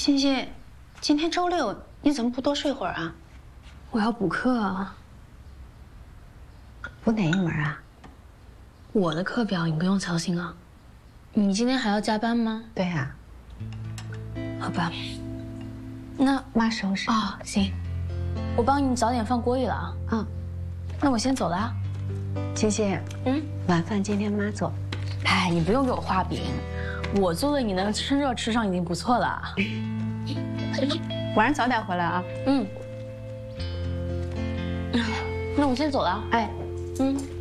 欣欣，今天周六，你怎么不多睡会儿啊？ 我要补课啊。 补哪一门啊？ 我的课表你不用操心啊。你今天还要加班吗？ 对啊。 好吧。那妈收拾。 哦，行，我帮你早点放锅里了啊。 嗯。 那我先走了啊。 欣欣，晚饭今天妈做。 哎，你不用给我画饼，我做的你能趁热吃上已经不错了。 晚上早点回来啊。 那我先走了。 哎，